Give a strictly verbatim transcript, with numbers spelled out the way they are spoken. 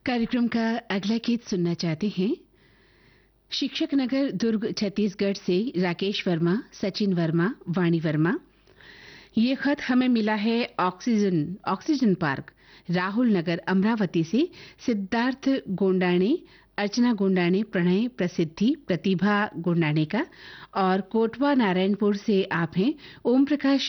कार्यक्रम का अगला गीत सुनना चाहते हैं। शिक्षक नगर दुर्ग छत्तीसगढ़ से राकेश वर्मा, सचिन वर्मा, वाणी वर्मा। ये खत हमें मिला है ऑक्सीजन ऑक्सीजन पार्क राहुल नगर अमरावती से सिद्धार्थ गोंडाणे, अर्चना गोंडाणे, प्रणय, प्रसिद्धि, प्रतिभा गोंडाणे का। और कोटवा नारायणपुर से आप हैं ओम प्रकाश